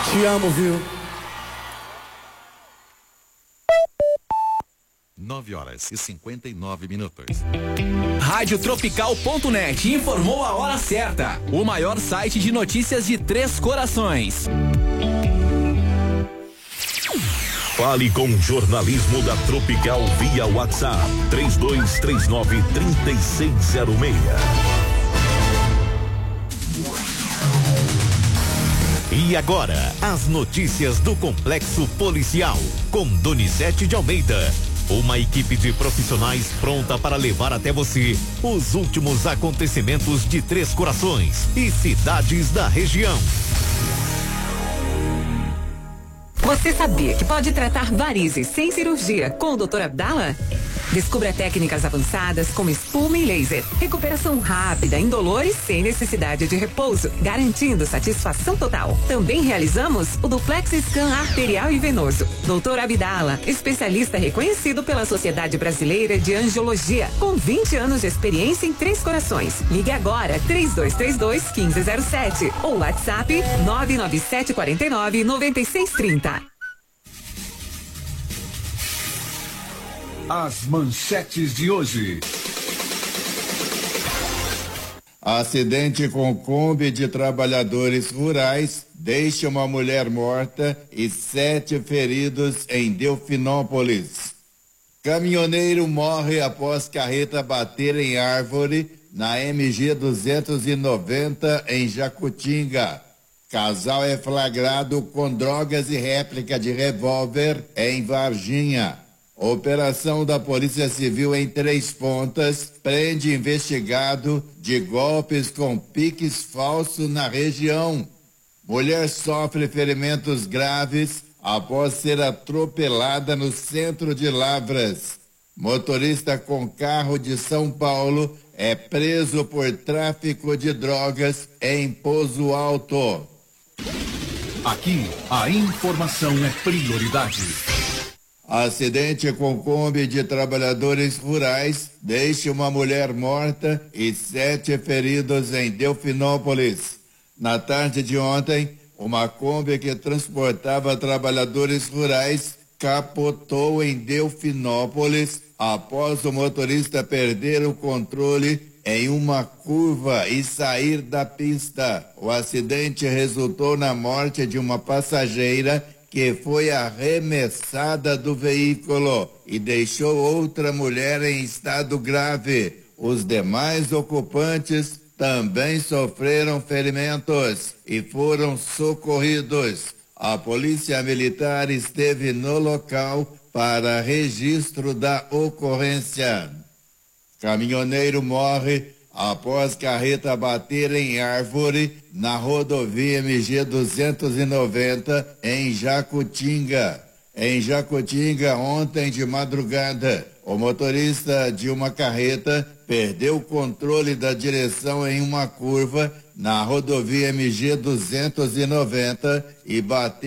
Te amo, viu? 9h59. Rádio Tropical.net informou a hora certa. O maior site de notícias de Três Corações. Fale com o jornalismo da Tropical via WhatsApp 3239-3606. E agora, as notícias do Complexo Policial, com Donizete de Almeida. Uma equipe de profissionais pronta para levar até você os últimos acontecimentos de Três Corações e cidades da região. Você sabia que pode tratar varizes sem cirurgia com o Dr. Abdala? Descubra técnicas avançadas como espuma e laser. Recuperação rápida, indolor e sem necessidade de repouso, garantindo satisfação total. Também realizamos o duplex scan arterial e venoso. Dr. Abdala, especialista reconhecido pela Sociedade Brasileira de Angiologia, com 20 anos de experiência em Três Corações. Ligue agora 3232-1507 ou WhatsApp 99749-9630. As manchetes de hoje. Acidente com Kombi de trabalhadores rurais deixa uma mulher morta e 7 feridos em Delfinópolis. Caminhoneiro morre após carreta bater em árvore na MG 290 em Jacutinga. Casal é flagrado com drogas e réplica de revólver em Varginha. Operação da Polícia Civil em Três Pontas prende investigado de golpes com piques falsos na região. Mulher sofre ferimentos graves após ser atropelada no centro de Lavras. Motorista com carro de São Paulo é preso por tráfico de drogas em Pozo Alto. Aqui, a informação é prioridade. Acidente com Kombi de trabalhadores rurais deixa uma mulher morta e 7 feridos em Delfinópolis. Na tarde de ontem, uma Kombi que transportava trabalhadores rurais capotou em Delfinópolis após o motorista perder o controle em uma curva e sair da pista. O acidente resultou na morte de uma passageira que foi arremessada do veículo e deixou outra mulher em estado grave. Os demais ocupantes também sofreram ferimentos e foram socorridos. A Polícia Militar esteve no local para registro da ocorrência. Caminhoneiro morre após carreta bater em árvore na rodovia MG 290 em Jacutinga. Em Jacutinga, ontem de madrugada, o motorista de uma carreta perdeu o controle da direção em uma curva na rodovia MG 290 e bateu